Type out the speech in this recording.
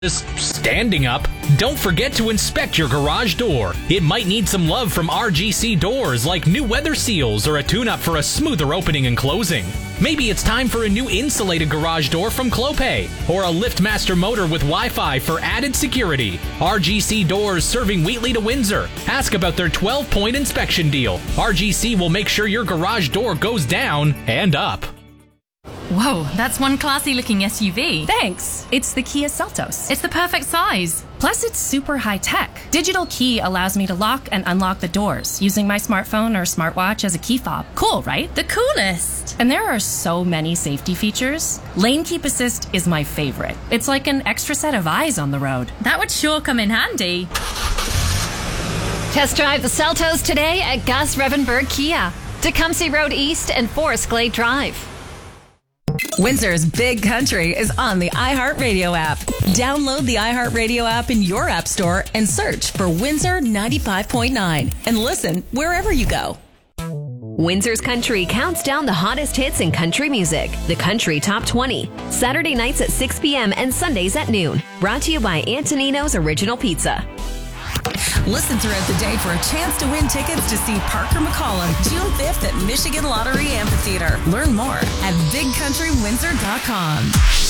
Just standing up, don't forget to inspect your garage door. It might need some love from RGC Doors, like new weather seals or a tune-up for a smoother opening and closing. Maybe it's time for a new insulated garage door from Clopay, or a LiftMaster motor with Wi-Fi for added security. RGC Doors, serving Wheatley to Windsor. Ask about their 12-point inspection deal. RGC will make sure your garage door goes down and up. Whoa, that's one classy-looking SUV. Thanks. It's the Kia Seltos. It's the perfect size. Plus, it's super high-tech. Digital key allows me to lock and unlock the doors using my smartphone or smartwatch as a key fob. Cool, right? The coolest. And there are so many safety features. Lane Keep Assist is my favorite. It's like an extra set of eyes on the road. That would sure come in handy. Test drive the Seltos today at Gus Revenberg Kia, Tecumseh Road East and Forest Glade Drive. Windsor's Big Country is on the iHeartRadio app. Download the iHeartRadio app in your app store and search for Windsor 95.9 and listen wherever you go. Windsor's Country counts down the hottest hits in country music. The Country Top 20. Saturday nights at 6 p.m. and Sundays at noon. Brought to you by Antonino's Original Pizza. Listen throughout the day for a chance to win tickets to see Parker McCollum June 5th at Michigan Lottery Amphitheater. Learn more at bigcountrywindsor.com.